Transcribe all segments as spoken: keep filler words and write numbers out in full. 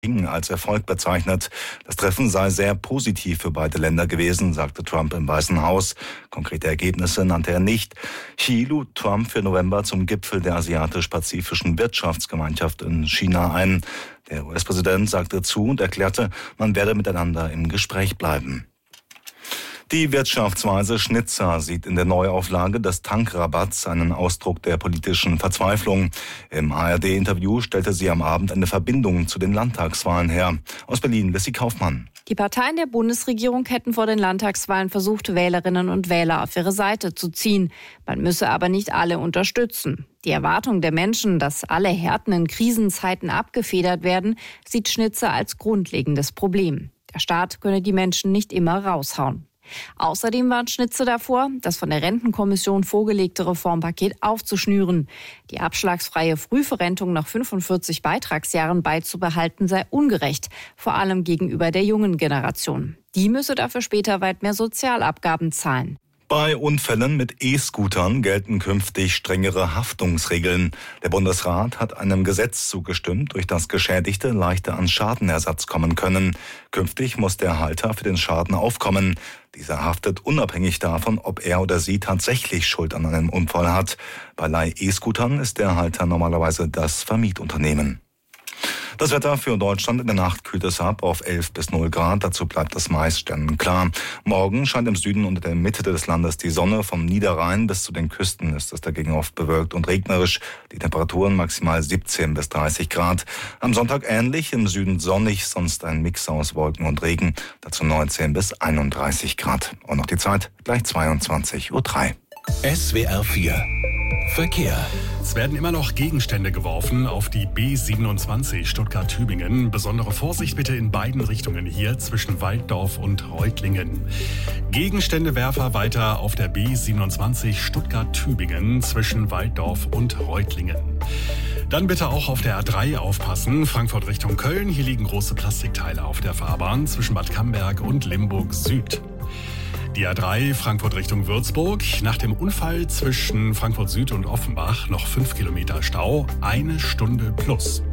als Erfolg bezeichnet. Das Treffen sei sehr positiv für beide Länder gewesen, sagte Trump im Weißen Haus. Konkrete Ergebnisse nannte er nicht. Xi lud Trump für November zum Gipfel der Asiatisch-Pazifischen Wirtschaftsgemeinschaft in China ein. Der U S-Präsident sagte zu und erklärte, man werde miteinander im Gespräch bleiben. Die Wirtschaftsweise Schnitzer sieht in der Neuauflage des Tankrabatts einen Ausdruck der politischen Verzweiflung. Im A R D-Interview stellte sie am Abend eine Verbindung zu den Landtagswahlen her. Aus Berlin, Lissy Kaufmann. Die Parteien der Bundesregierung hätten vor den Landtagswahlen versucht, Wählerinnen und Wähler auf ihre Seite zu ziehen. Man müsse aber nicht alle unterstützen. Die Erwartung der Menschen, dass alle Härten in Krisenzeiten abgefedert werden, sieht Schnitzer als grundlegendes Problem. Der Staat könne die Menschen nicht immer raushauen. Außerdem warnt Schnitzer davor, das von der Rentenkommission vorgelegte Reformpaket aufzuschnüren. Die abschlagsfreie Frühverrentung nach fünfundvierzig Beitragsjahren beizubehalten sei ungerecht, vor allem gegenüber der jungen Generation. Die müsse dafür später weit mehr Sozialabgaben zahlen. Bei Unfällen mit E-Scootern gelten künftig strengere Haftungsregeln. Der Bundesrat hat einem Gesetz zugestimmt, durch das Geschädigte leichter an Schadenersatz kommen können. Künftig muss der Halter für den Schaden aufkommen. Dieser haftet unabhängig davon, ob er oder sie tatsächlich Schuld an einem Unfall hat. Bei Leih-E-Scootern ist der Halter normalerweise das Vermietunternehmen. Das Wetter für Deutschland: in der Nacht kühlt es ab auf elf bis null Grad. Dazu bleibt es meist sternenklar. Morgen scheint im Süden und in der Mitte des Landes die Sonne. Vom Niederrhein bis zu den Küsten ist es dagegen oft bewölkt und regnerisch. Die Temperaturen maximal siebzehn bis dreißig Grad. Am Sonntag ähnlich, im Süden sonnig, sonst ein Mix aus Wolken und Regen. Dazu neunzehn bis einunddreißig Grad. Und noch die Zeit, gleich zweiundzwanzig Uhr drei. S W R vier Verkehr. Es werden immer noch Gegenstände geworfen auf die B siebenundzwanzig Stuttgart-Tübingen. Besondere Vorsicht bitte in beiden Richtungen hier zwischen Walddorf und Reutlingen. Gegenständewerfer weiter auf der B siebenundzwanzig Stuttgart-Tübingen zwischen Walddorf und Reutlingen. Dann bitte auch auf der A drei aufpassen, Frankfurt Richtung Köln. Hier liegen große Plastikteile auf der Fahrbahn zwischen Bad Camberg und Limburg Süd. Die A drei Frankfurt Richtung Würzburg. Nach dem Unfall zwischen Frankfurt Süd und Offenbach noch fünf Kilometer Stau, eine Stunde plus.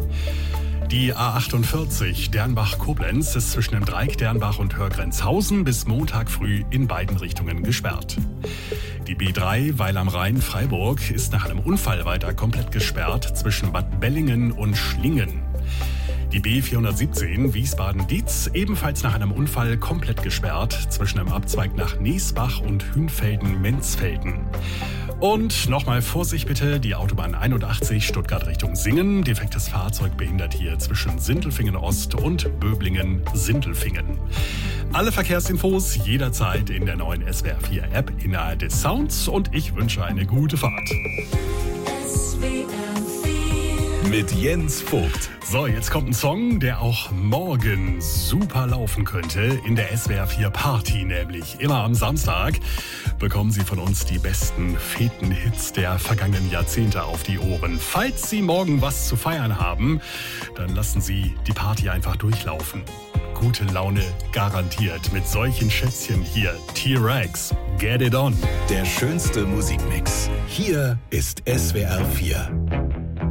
Die A achtundvierzig Dernbach-Koblenz ist zwischen dem Dreieck Dernbach und Hörgrenzhausen bis Montag früh in beiden Richtungen gesperrt. Die B drei Weil am Rhein-Freiburg ist nach einem Unfall weiter komplett gesperrt zwischen Bad Bellingen und Schlingen. Die B vierhundertsiebzehn Wiesbaden-Dietz ebenfalls nach einem Unfall komplett gesperrt zwischen dem Abzweig nach Neesbach und Hünfelden-Menzfelden. Und nochmal Vorsicht bitte, die Autobahn einundachtzig Stuttgart Richtung Singen. Defektes Fahrzeug behindert hier zwischen Sindelfingen Ost und Böblingen-Sindelfingen. Alle Verkehrsinfos jederzeit in der neuen S W R vier App in A R D Sounds und ich wünsche eine gute Fahrt. S W R vier mit Jens Vogt. So, jetzt kommt ein Song, der auch morgen super laufen könnte in der S W R vier Party, nämlich immer am Samstag bekommen Sie von uns die besten Feten-Hits der vergangenen Jahrzehnte auf die Ohren. Falls Sie morgen was zu feiern haben, dann lassen Sie die Party einfach durchlaufen. Gute Laune garantiert mit solchen Schätzchen hier. T-Rex, Get It On. Der schönste Musikmix. Hier ist S W R vier.